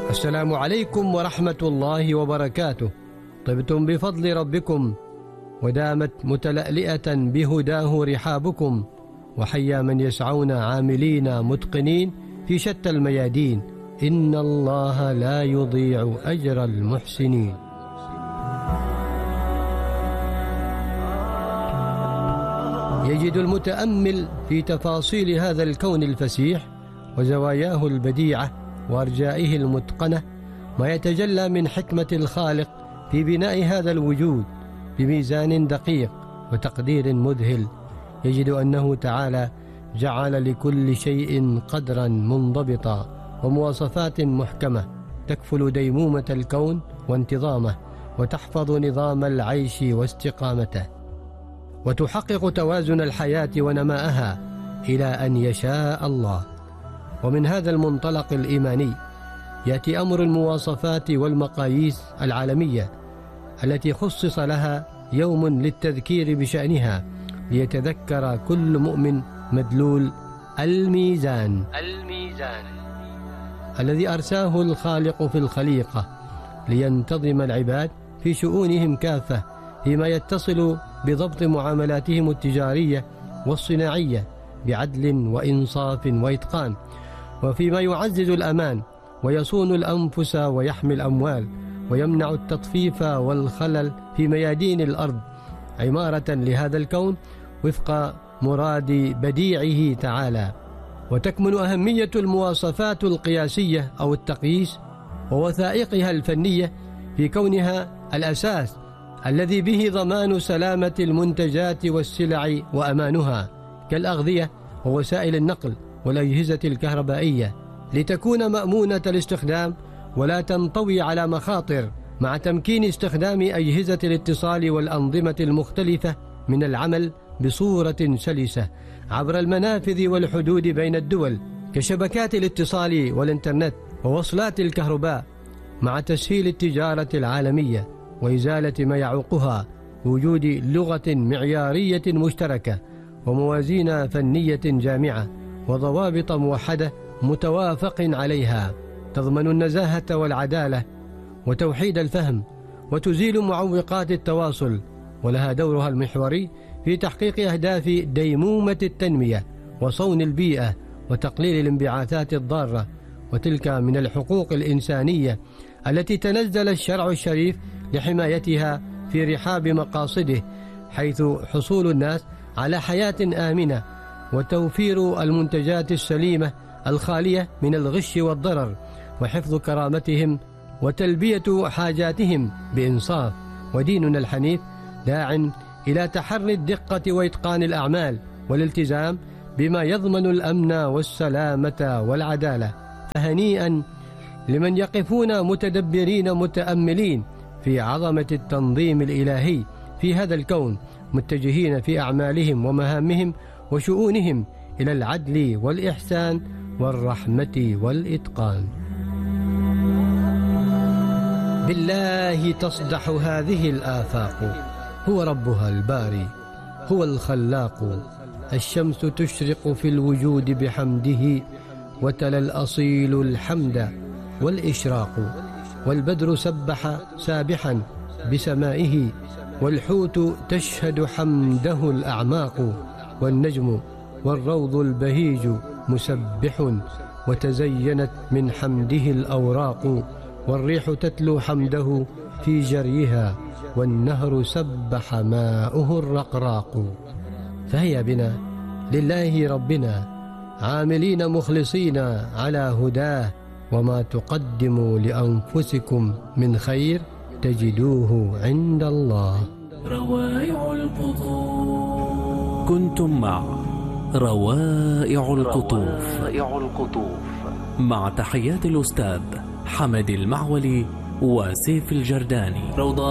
السلام عليكم ورحمة الله وبركاته. طبتم بفضل ربكم ودامت متلألئة بهداه رحابكم، وحيا من يسعون عاملين متقنين في شتى الميادين، إن الله لا يضيع أجر المحسنين. يجد المتأمل في تفاصيل هذا الكون الفسيح وزواياه البديعة وأرجائه المتقنة ما يتجلى من حكمة الخالق في بناء هذا الوجود بميزان دقيق وتقدير مذهل. يجد أنه تعالى جعل لكل شيء قدرا منضبطا ومواصفات محكمة تكفل ديمومة الكون وانتظامه، وتحفظ نظام العيش واستقامته، وتحقق توازن الحياة ونماءها إلى أن يشاء الله. ومن هذا المنطلق الإيماني يأتي أمر المواصفات والمقاييس العالمية التي خصص لها يوم للتذكير بشأنها، ليتذكر كل مؤمن مدلول الميزان الذي أرساه الخالق في الخليقة لينتظم العباد في شؤونهم كافة، فيما يتصل بضبط معاملاتهم التجارية والصناعية بعدل وإنصاف وإتقان، وفيما يعزز الأمان ويصون الأنفس ويحمي الأموال ويمنع التطفيف والخلل في ميادين الأرض، عمارة لهذا الكون وفق مراد بديعه تعالى. وتكمن أهمية المواصفات القياسية أو التقييس ووثائقها الفنية في كونها الأساس الذي به ضمان سلامة المنتجات والسلع وأمانها، كالأغذية ووسائل النقل والأجهزة الكهربائية، لتكون مأمونة الاستخدام ولا تنطوي على مخاطر، مع تمكين استخدام أجهزة الاتصال والأنظمة المختلفة من العمل بصورة سلسة عبر المنافذ والحدود بين الدول، كشبكات الاتصال والإنترنت ووصلات الكهرباء، مع تسهيل التجارة العالمية وإزالة ما يعوقها، وجود لغة معيارية مشتركة وموازين فنية جامعة وضوابط موحدة متوافق عليها تضمن النزاهة والعدالة وتوحيد الفهم وتزيل معوقات التواصل، ولها دورها المحوري في تحقيق أهداف ديمومة التنمية وصون البيئة وتقليل الانبعاثات الضارة، وتلك من الحقوق الإنسانية التي تنزل الشرع الشريف لحمايتها في رحاب مقاصده، حيث حصول الناس على حياة آمنة وتوفير المنتجات السليمة الخالية من الغش والضرر، وحفظ كرامتهم وتلبية حاجاتهم بإنصاف. وديننا الحنيف داع إلى تحري الدقة وإتقان الأعمال والالتزام بما يضمن الأمن والسلامة والعدالة. فهنيئا لمن يقفون متدبرين متأملين في عظمة التنظيم الإلهي في هذا الكون، متجهين في أعمالهم ومهامهم وشؤونهم إلى العدل والإحسان والرحمة والإتقان. بالله تصدح هذه الآفاق، هو ربها الباري، هو الخلاق. الشمس تشرق في الوجود بحمده، وتلا الأصيل الحمد والإشراق. والبدر سبح سابحا بسمائه، والحوت تشهد حمده الأعماق. والنجم والروض البهيج مسبح، وتزينت من حمده الأوراق. والريح تتلو حمده في جريها، والنهر سبح ماؤه الرقراق. فهيا بنا لله ربنا عاملين مخلصين على هداه، وما تقدموا لأنفسكم من خير تجدوه عند الله. روائع القطوف. كنتم مع روائع القطوف مع تحيات الأستاذ حمد المعولي وسيف الجرداني.